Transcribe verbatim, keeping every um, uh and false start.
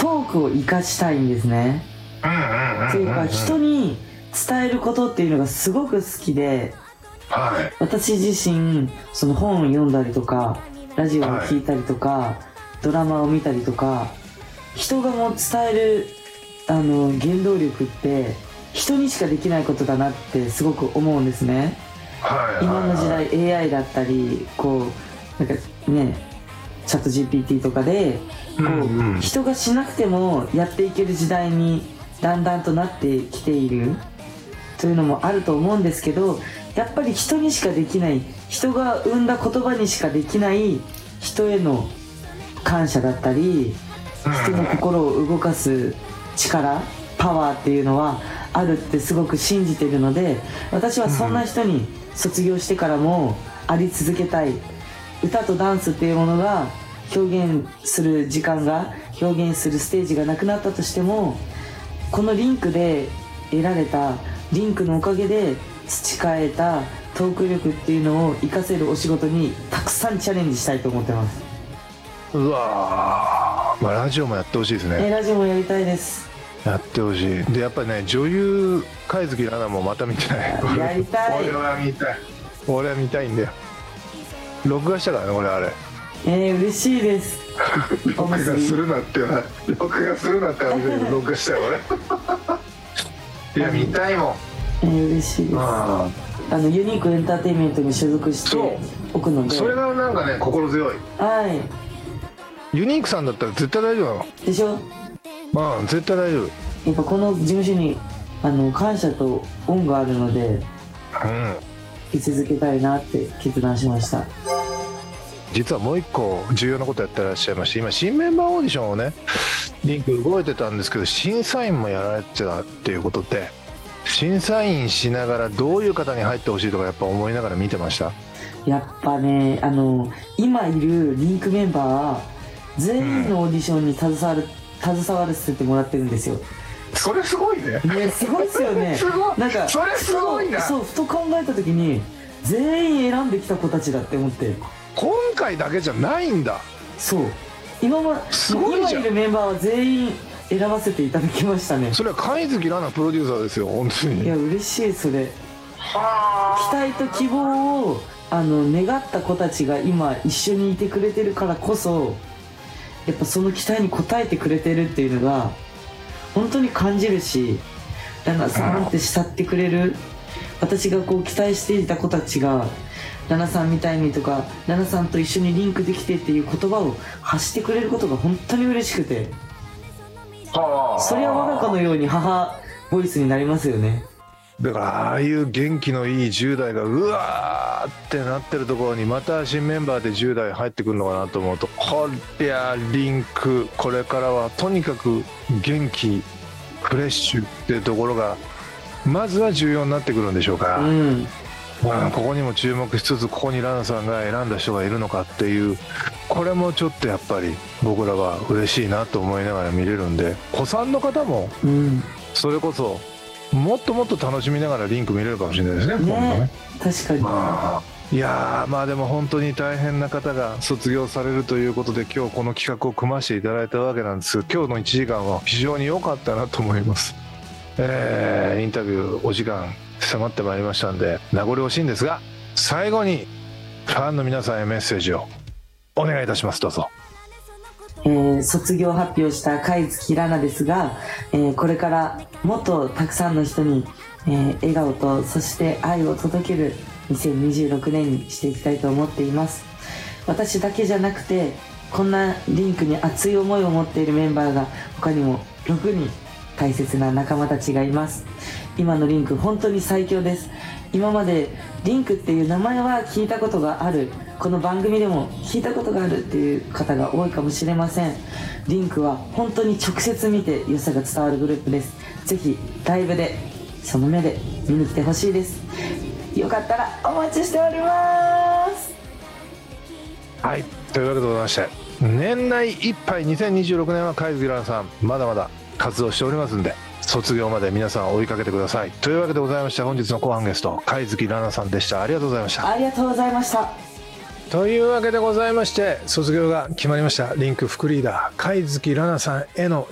トークを生かしたいんですね。というか人に伝えることっていうのがすごく好きで、はい、私自身その本を読んだりとかラジオを聞いたりとか、はい、ドラマを見たりとか、人がもう伝えるあの原動力って人にしかできないことだなってすごく思うんですね。はいはいはい、今の時代 エーアイ だったりこうなんかねチャット ジーピーティー とかでこう、うんうん、人がしなくてもやっていける時代にだんだんとなってきているというのもあると思うんですけど、やっぱり人にしかできない、人が生んだ言葉にしかできない人への感謝だったり、人の心を動かす力、パワーっていうのはあるってすごく信じているので、私はそんな人に卒業してからもあり続けたい。歌とダンスっていうものが表現する時間が、表現するステージがなくなったとしても、このリンクで得られた、リンクのおかげで培えたトーク力っていうのを活かせるお仕事にたくさんチャレンジしたいと思ってます。 うわー、まあ、ラジオもやってほしいですね。 えラジオもやりたいです。 やってほしい。でやっぱりね、女優貝月奈々もまた見てない。 やりたい。 俺は見たい。俺は見たいんだよ。録画したからね俺あれ。 えー、嬉しいです。 録画するなってな、録画するなって話で録画したよ俺。いや見たいもん。 えー、嬉しいです。ああのユニークエンターテインメントに所属しておくので、 それがなんかね心強い。 はい。 ユニークさんだったら絶対大丈夫なのでしょ。 まあ絶対大丈夫。 やっぱこの事務所にあの感謝と恩があるので、うん、居続けたいなって決断しました。 実はもう一個重要なことやってらっしゃいまして、今新メンバーオーディションをねリンク動いてたんですけど、審査員もやられてたっていうことで、審査員しながらどういう方に入ってほしいとかやっぱ思いながら見てました。 やっぱね、あの今いるリンクメンバーは全員のオーディションに携わる、うん、携わらせてもらってるんですよ。 それすごいね。 ね、すごいっすよね。 すごい。 なんかそれすごいな。 そう、ふと考えた時に全員選んできた子たちだって思って、 今回だけじゃないんだ。 そう、今ま今いるメンバーは全員選ばせていただきましたね。 それは貝月奈々プロデューサーですよ本当に。 いや嬉しい。それ期待と希望をあの願った子たちが今一緒にいてくれてるからこそ、やっぱその期待に応えてくれてるっていうのが本当に感じるし、旦那さんって慕ってくれる、私がこう期待していた子たちが旦那さんみたいにとか、旦那さんと一緒にリンクできてっていう言葉を発してくれることが本当に嬉しくて、そりゃ我が子のように母ボイスになりますよね。 だからああいう元気のいいじゅう代がうわーってなってるところにまた新メンバーでじゅう代入ってくるのかなと思うと、こりゃリンクこれからはとにかく元気フレッシュっていうところがまずは重要になってくるんでしょうから、うん、まあ、ここにも注目しつつ、ここにラナさんが選んだ人がいるのかっていう、これもちょっとやっぱり僕らは嬉しいなと思いながら見れるんで、子さんの方もそれこそもっともっと楽しみながらリンク見れるかもしれないですね、 ね、 今度ね。 確かに、 まあ、いやー、まあでも本当に大変な方が卒業されるということで、今日この企画を組ませていただいたわけなんですが、今日のいちじかんは非常に良かったなと思います。えー、インタビューお時間迫ってまいりましたんで名残惜しいんですが、最後にファンの皆さんへメッセージをお願いいたします。どうぞ。 えー、卒業発表した貝月奈々ですが、えー、これからもっとたくさんの人に、えー、笑顔とそして愛を届けるにせんにじゅうろくねんにしていきたいと思っています。私だけじゃなくて、こんなリンクに熱い思いを持っているメンバーが他にもろくにん大切な仲間たちがいます。今のリンク本当に最強です。今までリンクっていう名前は聞いたことがある、この番組でも聞いたことがあるっていう方が多いかもしれません。リンクは本当に直接見て良さが伝わるグループです。ぜひライブでその目で見に来てほしいです。よかったらお待ちしております。 はい、というわけでございまして、年内いっぱいにせんにじゅうろくねんは貝月奈々さんまだまだ活動しておりますんで、卒業まで皆さん追いかけてください。というわけでございまして、本日の後半ゲスト貝月奈々さんでした。ありがとうございました。 ありがとうございました。 というわけでございまして、卒業が決まりましたリンク副リーダー貝月奈々さんへの